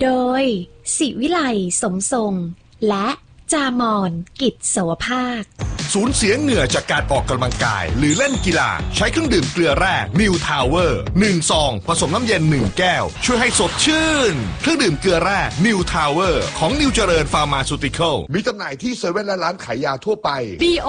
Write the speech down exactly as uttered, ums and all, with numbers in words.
โดยศิวิไลสมทรงและจามอนกิจโสภาคสูญเสียเหงื่อจากการออกกำลังกายหรือเล่นกีฬาใช้เครื่องดื่มเกลือแร่ New Tower หนึ่งซองผสมน้ำเย็นหนึ่งแก้วช่วยให้สดชื่นเครื่องดื่มเกลือแร่ New Tower ของ New เจริญ Pharmaceutical มีจำหน่ายที่เซเว่นและร้านขายยาทั่วไป